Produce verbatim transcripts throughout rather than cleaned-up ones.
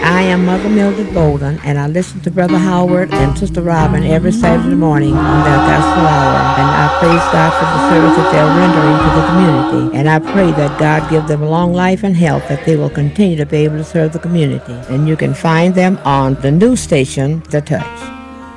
I am Mother Mildred Bolden, and I listen to Brother Howard and Sister Robin every Saturday morning on their Gospel Hour, and I praise God for the service that they're rendering to the community, and I pray that God give them long life and health, that they will continue to be able to serve the community. And you can find them on the news station, The Touch.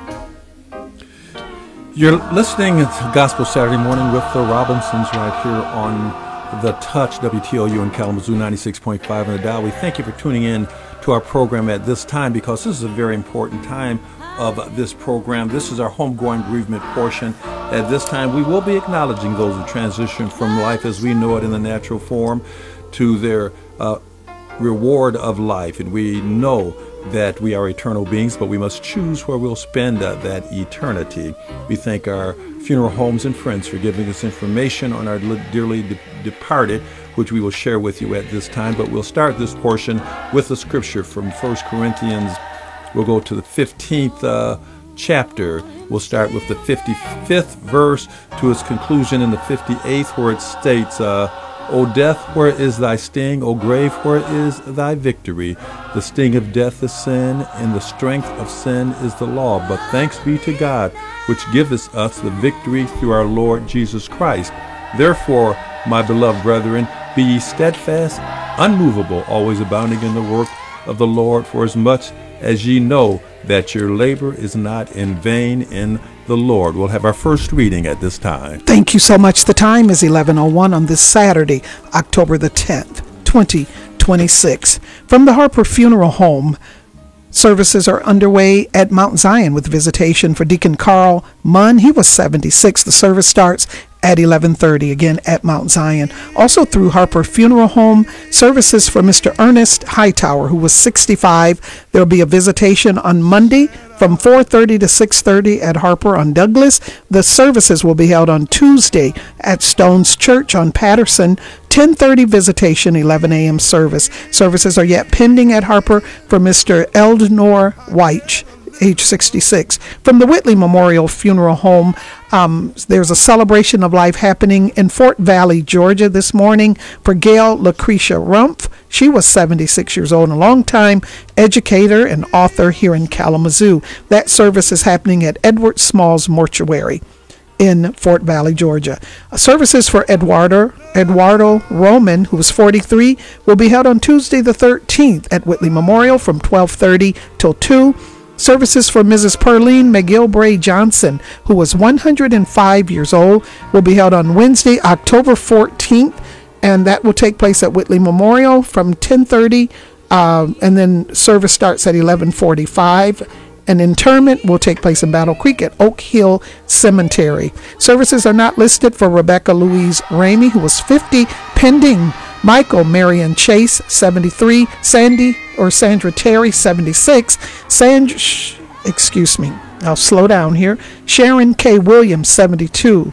You're listening to Gospel Saturday Morning with the Robinsons right here on The Touch, W T O U in Kalamazoo, ninety-six point five on the dial. We thank you for tuning in to our program at this time, because this is a very important time of this program. This is our homegoing bereavement portion. At this time, we will be acknowledging those who transition from life as we know it in the natural form to their uh, reward of life. And we know that we are eternal beings, but we must choose where we'll spend uh, that eternity. We thank our funeral homes and friends for giving us information on our dearly de- departed, which we will share with you at this time. But we'll start this portion with a scripture from First Corinthians. We'll go to the fifteenth uh, chapter. We'll start with the fifty-fifth verse to its conclusion in the fifty-eighth, where it states, uh, O death, where is thy sting? O grave, where is thy victory? The sting of death is sin, and the strength of sin is the law. But thanks be to God, which giveth us the victory through our Lord Jesus Christ. Therefore, my beloved brethren, be ye steadfast, unmovable, always abounding in the work of the Lord, for as much as ye know that your labor is not in vain in the Lord. We'll have our first reading at this time. Thank you so much. The time is eleven oh one on this Saturday, October the tenth, twenty twenty-six. From the Harper Funeral Home, services are underway at Mount Zion with visitation for Deacon Carl Munn. He was seventy-six. The service starts at eleven thirty, again at Mount Zion. Also through Harper Funeral Home, services for Mister Ernest Hightower, who was sixty-five. There will be a visitation on Monday from four thirty to six thirty at Harper on Douglas. The services will be held on Tuesday at Stone's Church on Patterson. ten thirty visitation, eleven a.m. service. Services are yet pending at Harper for Mister Eldnor White, age sixty-six. From the Whitley Memorial Funeral Home, um, there's a celebration of life happening in Fort Valley, Georgia this morning for Gail Lucretia Rumpf. She was seventy-six years old and a longtime educator and author here in Kalamazoo. That service is happening at Edward Smalls Mortuary in Fort Valley, Georgia. Services for Eduardo, Eduardo Roman, who was forty-three, will be held on Tuesday the thirteenth at Whitley Memorial from twelve thirty till two. Services for Missus Perline McGilbray Johnson, who was one hundred five years old, will be held on Wednesday, October fourteenth, and that will take place at Whitley Memorial from ten thirty, um, and then service starts at eleven forty-five. An interment will take place in Battle Creek at Oak Hill Cemetery. Services are not listed for Rebecca Louise Ramey, who was fifty, pending Michael Marion Chase, seventy-three, Sandy or Sandra Terry, seventy-six, Sandra, sh- excuse me, I'll slow down here, Sharon K. Williams, seventy-two,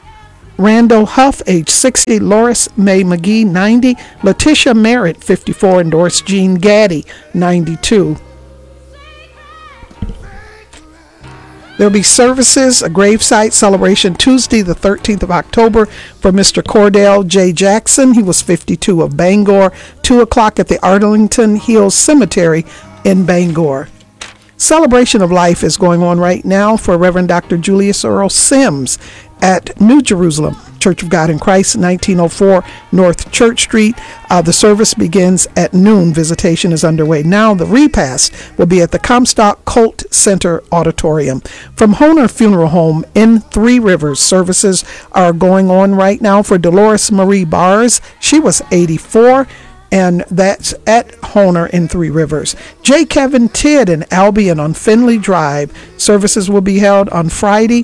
Randall Huff, age sixty, Loris May McGee, ninety, Letitia Merritt, fifty-four, and Doris Jean Gaddy, ninety-two. There'll be services, a gravesite celebration Tuesday, the thirteenth of October for Mister Cordell J. Jackson. He was fifty-two, of Bangor. two o'clock at the Arlington Hills Cemetery in Bangor. Celebration of life is going on right now for Reverend Doctor Julius Earl Sims at New Jerusalem Church of God in Christ, nineteen oh four North Church Street. Uh, the service begins at noon. Visitation is underway now. The repast will be at the Comstock Colt Center Auditorium. From Honer Funeral Home in Three Rivers, services are going on right now for Dolores Marie Bars. She was eighty-four. And that's at Honer in Three Rivers. J. Kevin Tidd in Albion on Finley Drive. Services will be held on Friday.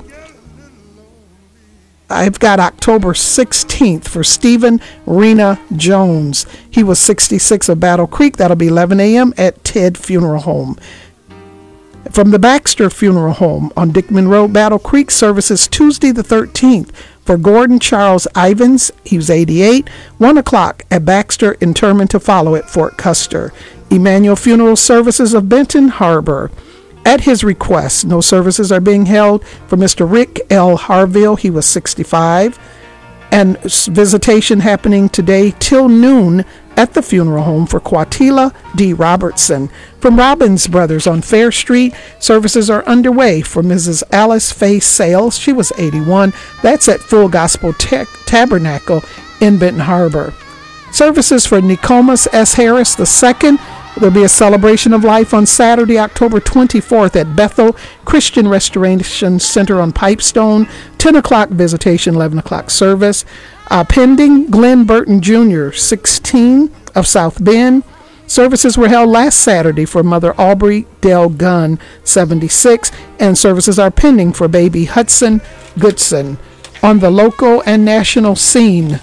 I've got October sixteenth for Stephen Rena Jones. He was sixty-six, of Battle Creek. That'll be eleven a.m. at Tidd Funeral Home. From the Baxter Funeral Home on Dickman Road, Battle Creek, services Tuesday the thirteenth for Gordon Charles Ivins. He was eighty-eight. one o'clock at Baxter, interment to follow at Fort Custer. Emmanuel Funeral Services of Benton Harbor. At his request, no services are being held for Mister Rick L. Harville. He was sixty-five. And visitation happening today till noon at the funeral home for Quatila D. Robertson. From Robbins Brothers on Fair Street, services are underway for Missus Alice Faye Sales. She was eighty-one. That's at Full Gospel Tech Tabernacle in Benton Harbor. Services for Nicomas S. Harris the second. There'll be a celebration of life on Saturday, October twenty-fourth at Bethel Christian Restoration Center on Pipestone. ten o'clock visitation, eleven o'clock service. Uh, pending, Glenn Burton Junior, sixteen, of South Bend. Services were held last Saturday for Mother Aubrey Dell Gunn, seventy-six, and services are pending for baby Hudson Goodson. On the local and national scene,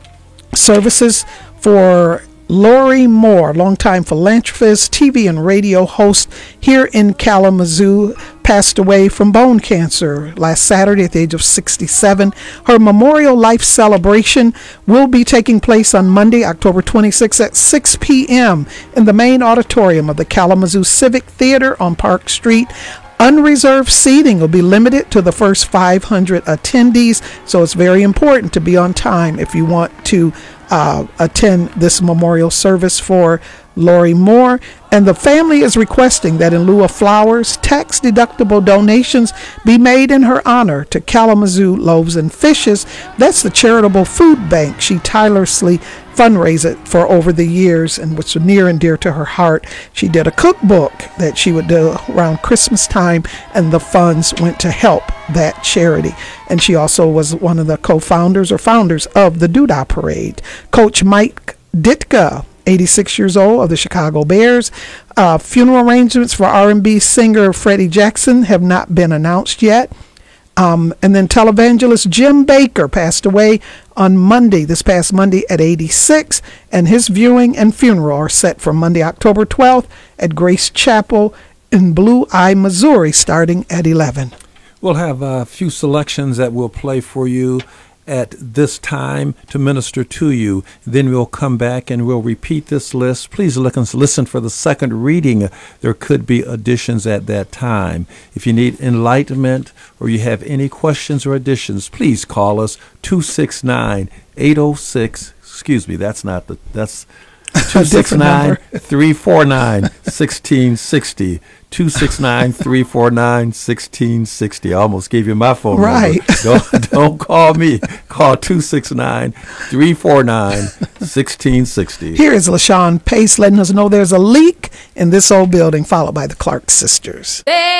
services for Lori Moore, longtime philanthropist, T V and radio host here in Kalamazoo, passed away from bone cancer last Saturday at the age of sixty-seven. Her memorial life celebration will be taking place on Monday, October twenty-sixth at six p.m. in the main auditorium of the Kalamazoo Civic Theater on Park Street. Unreserved seating will be limited to the first five hundred attendees, so it's very important to be on time if you want to uh, attend this memorial service for Lori Moore. And the family is requesting that in lieu of flowers, tax-deductible donations be made in her honor to Kalamazoo Loaves and Fishes. That's the charitable food bank she tirelessly fundraised for over the years and which was near and dear to her heart. She did a cookbook that she would do around Christmas time, and the funds went to help that charity. And she also was one of the co-founders or founders of the Doodah Parade. Coach Mike Ditka, eighty-six years old, of the Chicago Bears. Uh, funeral arrangements for R and B singer Freddie Jackson have not been announced yet. Um, and then televangelist Jim Baker passed away on Monday, this past Monday at eighty-six, and his viewing and funeral are set for Monday, October twelfth at Grace Chapel in Blue Eye, Missouri, starting at eleven. We'll have a few selections that we'll play for you at this time to minister to you. Then we'll come back and we'll repeat this list. Please listen for the second reading. There could be additions at that time. If you need enlightenment or you have any questions or additions, please call us two six nine, eight oh six. Excuse me, that's not the, that's two six nine, three four nine, one six six zero. two six nine, three four nine, one six six zero. I almost gave you my phone right. number. Don't, don't call me. Call two six nine, three four nine, one six six zero. Here is LaShawn Pace letting us know there's a leak in this old building, followed by the Clark sisters.